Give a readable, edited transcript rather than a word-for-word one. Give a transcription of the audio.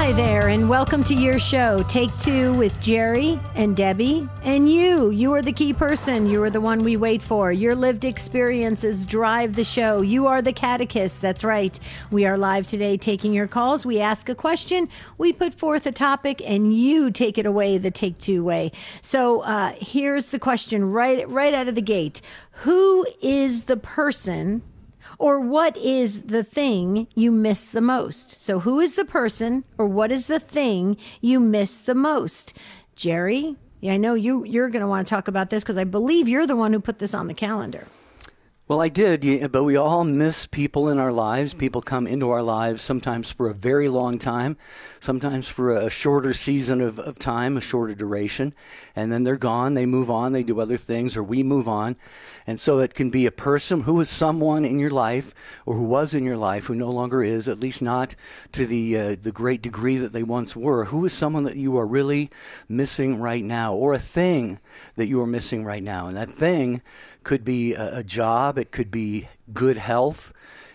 Hi there, and welcome to your show, Take Two with Jerry and Debbie. And you are the key person. You are the one we wait for. Your lived experiences drive the show. You are the catechist. That's right. We are live today taking your calls. We ask a question, we put forth a topic, and you take it away the Take Two way. So here's the question right out of the gate. Who is the person, or what is the thing you miss the most? So who is the person, or what is the thing you miss the most? Jerry, I know you're going to want to talk about this because I believe you're the one who put this on the calendar. Well, I did, but we all miss people in our lives. People come into our lives sometimes for a very long time, sometimes for a shorter season of time, a shorter duration, and then they're gone, they move on, they do other things, or we move on. And so it can be a person who was someone in your life, or who was in your life, who no longer is, at least not to the great degree that they once were. Who is someone that you are really missing right now, or a thing that you are missing right now? And that thing could be a job, it could be good health,